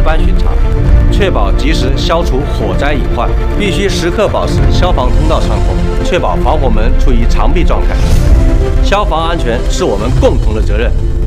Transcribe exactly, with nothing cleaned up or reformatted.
般巡查，确保及时消除火灾隐患。必须时刻保持消防通道畅通，确保防火门处于常闭状态。消防安全是我们共同的责任。